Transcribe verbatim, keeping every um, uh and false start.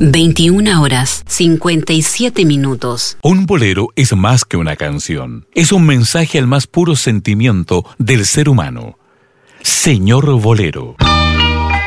veintiuna horas, cincuenta y siete minutos. Un bolero es más que una canción. Es un mensaje al más puro sentimiento del ser humano. Señor Bolero.